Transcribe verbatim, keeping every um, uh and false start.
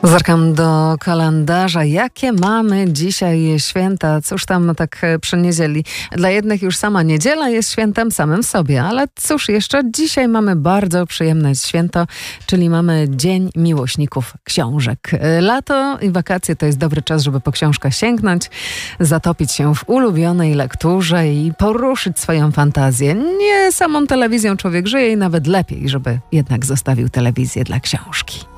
Zerkam do kalendarza. Jakie mamy dzisiaj święta? Cóż tam tak przy niedzieli? Dla jednych już sama niedziela jest świętem samym sobie, ale cóż jeszcze? Dzisiaj mamy bardzo przyjemne święto, czyli mamy Dzień Miłośników Książek. Lato i wakacje to jest dobry czas, żeby po książkę sięgnąć, zatopić się w ulubionej lekturze i poruszyć swoją fantazję. Nie samą telewizją człowiek żyje i nawet lepiej, żeby jednak zostawił telewizję dla książki.